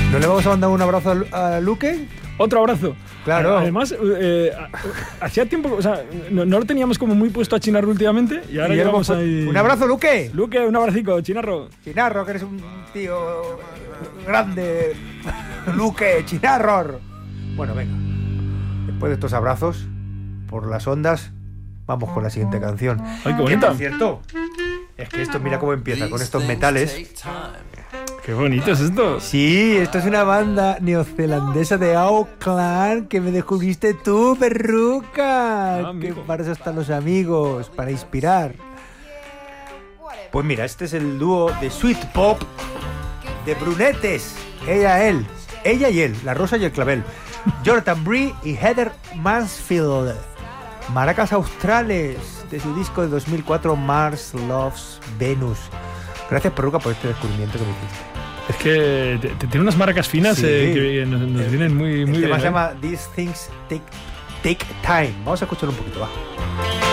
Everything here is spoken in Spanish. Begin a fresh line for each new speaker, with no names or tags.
¿No le vamos a mandar un abrazo a Luque?
Otro abrazo.
Claro.
Además, hacía tiempo, o sea, no lo teníamos como muy puesto a Chinarro últimamente y ahora llegamos ahí.
¡Un abrazo, Luque!
Luque, un abracico, Chinarro.
Chinarro, que eres un tío grande. Luque, Chinarro. Bueno, venga. Después de estos abrazos por las ondas, vamos con la siguiente canción.
¡Ay, qué bonita!
Por cierto, es que esto, mira cómo empieza con estos metales.
¡Qué bonito es esto!
Sí, esto es una banda neozelandesa de Auckland que me descubriste tú, perruca. Que para eso están los amigos, para inspirar. Pues mira, este es el dúo de Sweet Pop de brunetes. Ella y él, la rosa y el clavel. Jonathan Bree y Heather Mansfield. Maracas australes de su disco de 2004 Mars Loves Venus. Gracias, perruca, por este descubrimiento que me hiciste.
Es que tiene unas maracas finas, sí, que nos vienen muy bien.
El tema se llama These Things Take Time. Vamos a escuchar un poquito, va.